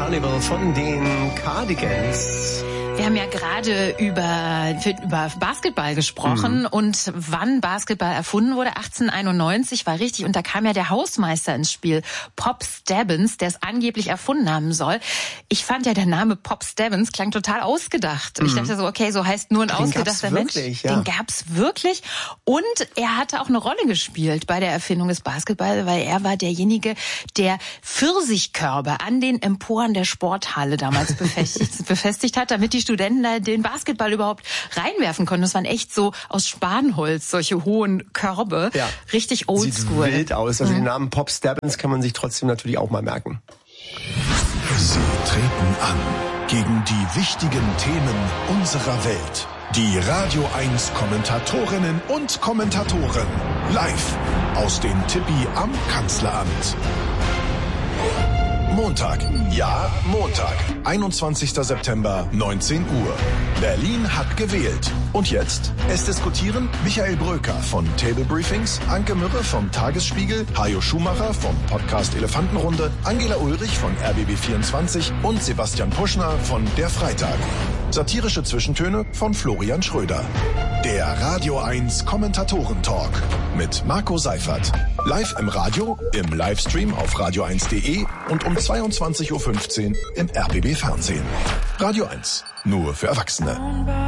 Carnival von den Cardigans. Wir haben ja gerade über Basketball gesprochen und wann Basketball erfunden wurde. 1891 war richtig und da kam ja der Hausmeister ins Spiel, Pop Stebbins, der es angeblich erfunden haben soll. Ich fand ja, der Name Pop Stebbins klang total ausgedacht. Ich dachte so, okay, so heißt nur ein ausgedachter Mensch. Ja. Den gab's wirklich und er hatte auch eine Rolle gespielt bei der Erfindung des Basketball, weil er war derjenige, der Pfirsichkörbe an den Emporen der Sporthalle damals befestigt hat, damit die Studenten da den Basketball überhaupt reinwerfen konnten. Das waren echt so aus Spanholz, solche hohen Körbe. Ja. Richtig oldschool. Sieht wild aus. Also den Namen Pop Stebbins kann man sich trotzdem natürlich auch mal merken. Sie treten an gegen die wichtigen Themen unserer Welt. Die Radio 1 Kommentatorinnen und Kommentatoren live aus den Tippi am Kanzleramt. Montag, ja Montag, 21. September, 19 Uhr. Berlin hat gewählt. Und jetzt? Es diskutieren Michael Bröker von Table Briefings, Anke Mürre vom Tagesspiegel, Hajo Schumacher vom Podcast Elefantenrunde, Angela Ulrich von RBB24 und Sebastian Puschner von Der Freitag. Satirische Zwischentöne von Florian Schröder. Der Radio 1 Kommentatoren-Talk mit Marco Seifert. Live im Radio, im Livestream auf radio1.de und um 22.15 Uhr im RBB Fernsehen. Radio 1, nur für Erwachsene.